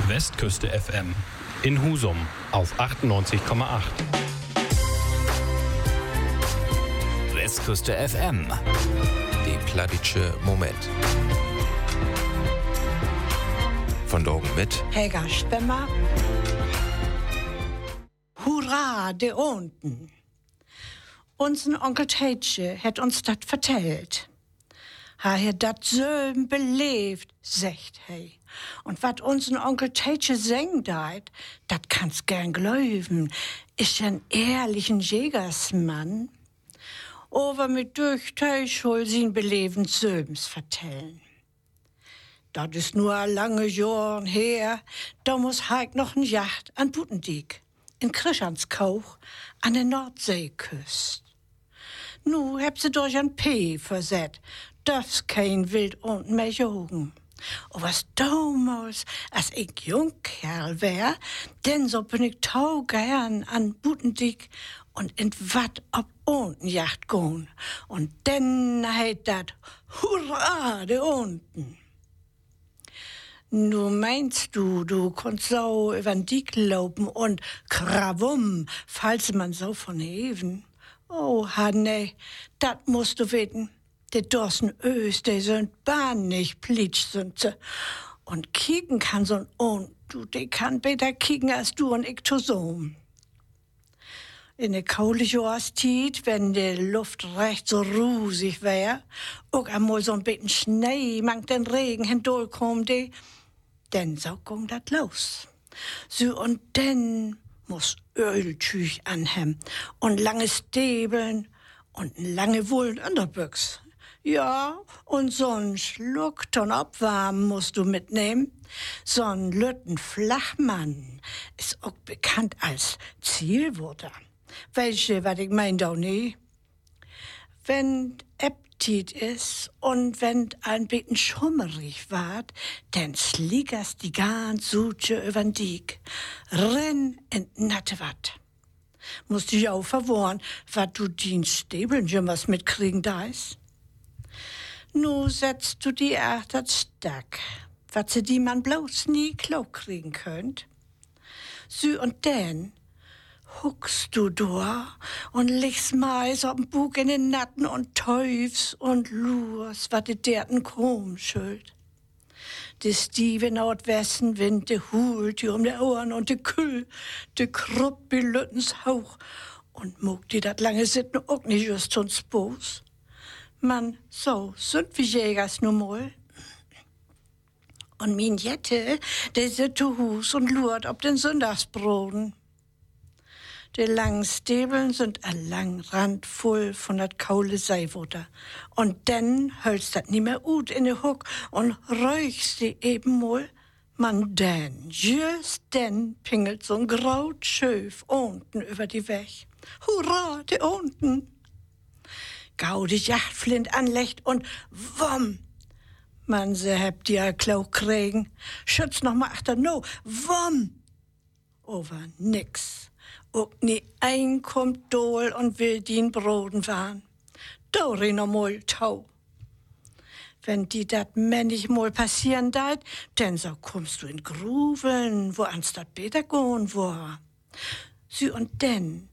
Westküste FM in Husum auf 98,8. Westküste FM, der plattdeutsche Moment. Von Dorgen mit Helga Spemmer. Hurra, de unten. Unser Onkel Teitje hat uns dat vertellt. Er hat dat so belebt, sagt he. Und wat unser Onkel Teitje sengt dat kannst gern glauben, ist ein ehrlichen Jägersmann. Aber mit durch Teich wohl sin beleben Söms vertellen. Dat ist nur lange Jahren her, da muss Heik noch ein Jacht an Butendiek, in Krischanskauch, an der Nordseeküst. Nu heb sie durch ein P verset, darf's kein Wild und mehr jogen. O was damals, als ich Jungkerl wär, denn so bin ich tau gern an Butendiek und in wat ob unten Jacht gehen. Und denn heit dat Hurra, de unten. Nu meinst du konntest so über den Diek laufen und krawum, falls man so von Heven. Oh, nee, dat musst du wissen. Die Dossen Ös, die sind bahn nicht plitsch sind sie. Und kicken kann so ein die kann besser kicken als du und ich zusammen. In der kaule Jahreszeit, wenn die Luft recht so rusig wär, auch einmal so ein bisschen Schnee, mang den Regen hindurchkommt, denn so ging dat los. So und denn muss Öltüch anhemmen und lange Stäbeln und lange Wolle Unterbüchs. Ja, und so'n Schluck ton Abwarm musst du mitnehmen. So'n Lütten Flachmann ist auch bekannt als Zielwurter. Welche, was ich mein doch nie? Wenn Appetit ist und wenn ein bisschen schummerig ward, dann sliegers die ganz Suche übern Diek. Renn in natte Watt. Musst dich auch verworren, wat du den Stäbeln jemals mitkriegen da ist. Nu setzt du die Achtet stack, wat sie die man bloß nie klau kriegen könnt. Sü und denn huckst du da und legst Mais auf'n Bug in den Natten und teufst und lurst, wat de derten krumm schuld. De stiefe Nordwestenwind, de hult dir um de Ohren und de Kühl, de krupp wie Lüttens Hauch und muck die dat lange Sitten auch nicht just uns Boos. Man, so sind wir Jägers nun mal. Und min Jette, der sit zu Hus und lurt ob den Sonntagsbroden. Die langen Stäbeln sind ein lang Rand voll von dat kaule Seiwutter. Und dann hölst dat nie mehr ut in de Huck und räuchst die eben mal. Man denn, just denn pingelt so'n graut Schöf unten über die Weg. Hurra, de unten! Gau die Jachtflint anlecht und wumm! Man, se hebt die a Klau kriegen. Schütz noch mal achter, no, wumm! Over nix. Auch nie ein kommt dohl und will den Broden fahren. Dori no mal tau. Wenn die dat männig mal passieren dat, denn so kommst du in Gruveln, wo ans dat Peter gehen war. Sie und denn